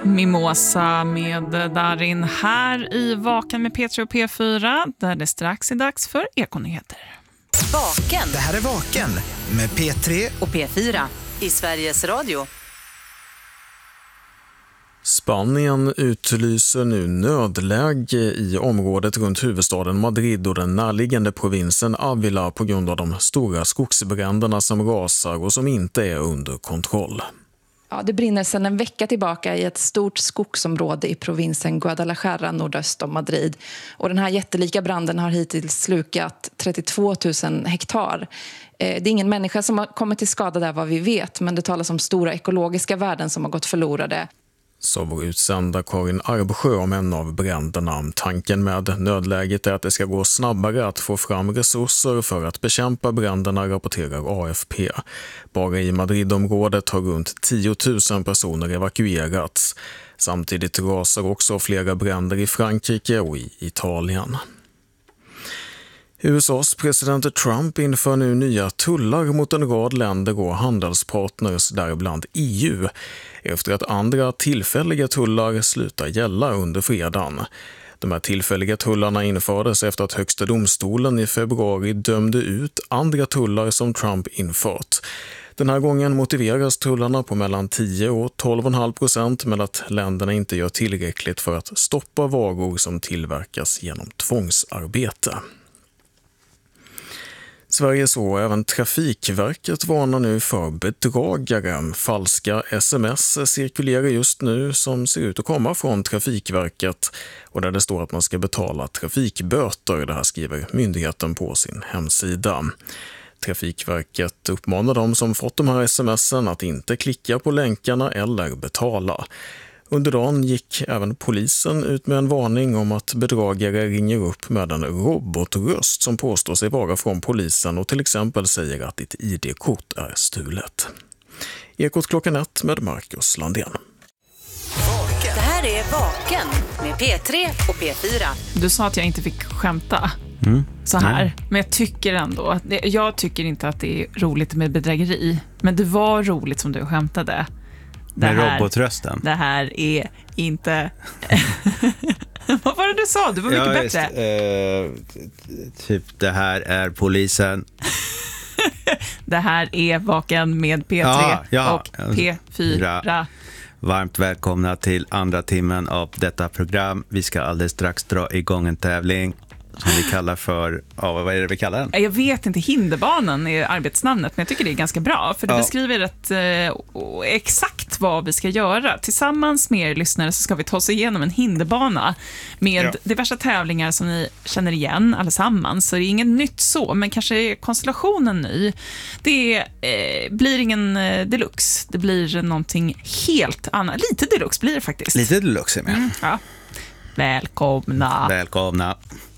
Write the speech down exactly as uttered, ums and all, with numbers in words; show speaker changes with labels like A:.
A: Mimosa med Darin här i Vaken med P tre och P fyra, där det strax är dags för Ekonyheter.
B: Vaken.
C: Det här är Vaken med P tre
B: och P fyra i Sveriges Radio.
D: Spanien utlyser nu nödläge i området runt huvudstaden Madrid och den närliggande provinsen Ávila på grund av de stora skogsbränderna som rasar och som inte är under kontroll.
E: Ja, det brinner sedan en vecka tillbaka i ett stort skogsområde i provinsen Guadalajara nordöst om Madrid. Och den här jättelika branden har hittills slukat trettiotvå tusen hektar. Det är ingen människa som har kommit till skada där vad vi vet, men det talas om stora ekologiska värden som har gått förlorade.
D: Så vår utsända Karin Arbsjö om en av bränderna. Tanken med nödläget är att det ska gå snabbare att få fram resurser för att bekämpa bränderna, rapporterar A F P. Bara i Madridområdet har runt tio tusen personer evakuerats. Samtidigt rasar också flera bränder i Frankrike och i Italien. U S A:s president Trump inför nu nya tullar mot en rad länder och handelspartners, däribland E U, efter att andra tillfälliga tullar slutar gälla under fredagen. De här tillfälliga tullarna infördes efter att högsta domstolen i februari dömde ut andra tullar som Trump infört. Den här gången motiveras tullarna på mellan tio och tolv komma fem procent med att länderna inte gör tillräckligt för att stoppa varor som tillverkas genom tvångsarbete. Sveriges och även Trafikverket varnar nu för bedragare. Falska sms cirkulerar just nu som ser ut att komma från Trafikverket och där det står att man ska betala trafikböter. Det här skriver myndigheten på sin hemsida. Trafikverket uppmanar de som fått de här sms'en att inte klicka på länkarna eller betala. Under dagen gick även polisen ut med en varning om att bedragare ringer upp med en robotröst som påstår sig vara från polisen och till exempel säger att ditt I D-kort är stulet. Ekot klockan ett med Marcus Landén.
B: Det här är Vaken med P tre och P fyra.
A: Du sa att jag inte fick skämta
F: Mm.
A: så här,
F: Nej.
A: men jag tycker ändå att det, jag tycker inte att det är roligt med bedrägeri, men det var roligt som du skämtade. Det
F: Med
A: här,
F: robotrösten.
A: Det här är inte... Vad var det du sa? Du var mycket
F: ja,
A: bättre.
F: Just, eh, typ, det här är polisen.
A: Det här är Vaken med P tre
F: Ja, ja.
A: och P fyra.
F: Varmt välkomna till andra timmen av detta program. Vi ska alldeles strax dra igång en tävling som vi kallar för, ja, vad är det vi kallar den?
A: Jag vet inte, hinderbanan är arbetsnamnet, men jag tycker det är ganska bra, för det
F: ja.
A: beskriver rätt, eh, exakt vad vi ska göra. Tillsammans med er lyssnare så ska vi ta oss igenom en hinderbana med ja. diverse tävlingar som ni känner igen allesammans, så det är inget nytt så, men kanske är konstellationen ny. Det eh, blir ingen eh, deluxe, det blir någonting helt annat. Lite deluxe blir det faktiskt.
F: Lite deluxe är med.
A: Mm, ja. Välkomna.
F: Välkomna.